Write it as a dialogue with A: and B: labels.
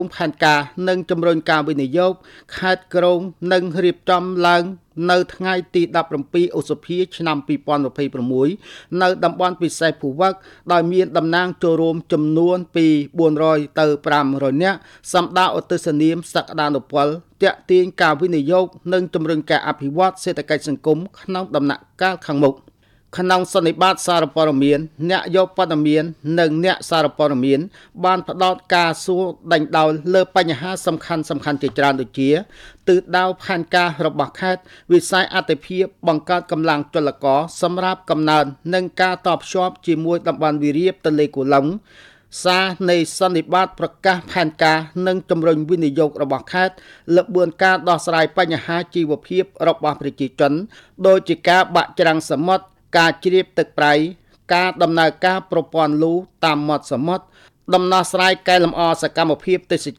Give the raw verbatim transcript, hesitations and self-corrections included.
A: ផែនការនិងជំរុញការវិនិយោគខេត្តក្រុងនឹងរៀបចំឡើងនៅថ្ងៃទីដប់ប្រាំពីរឧសភាឆ្នាំពីរពាន់ម្ភៃប្រាំមួយនៅតំបន់ពិសេសភូវឹកដោយមានតំណាងចូលរួមចំនួនពីបួនរយទៅប្រាំរយនាក់សម្ដៅឧទ្ទិសនាមសក្តានុពលទាក់ទាញការវិនិយោគនិងជំរុញការអភិវឌ្ឍសេដ្ឋកិច្ចសង្គមក្នុងដំណាក់កាលខាងមុខក្នុងសន្និបាតសារព័ត៌មានអ្នកយកព័ត៌មាននិងអ្នកសារព័ត៌មានបានផ្ដោតការសួរដេញដោលលើបញ្ហាសំខាន់សំខាន់ជាច្រើនដូចជាទិសដៅផែនការរបស់ខេត្តវិស័យអតិភិបបង្កើតកម្លាំងចលករសម្រាប់កំណើននិងការតភ្ជាប់ជាមួយតំបន់វារីបទន្លេគូឡុងសារនៃសន្និបាតប្រកាសផែនការនិងជំរុញវិនិយោគរបស់ខេត្តលើកបួនការដោះស្រាយបញ្ហាជីវភាពរបស់ប្រជាជនដោយជាការបាក់ច្រាំងសមុទ្រការជ្រាបទឹកប្រៃការដំណើរការប្រព័ន្ធលូតាមមាត់សមុទ្រដំណោះស្រាយកែលម្អសកម្មភាពទេស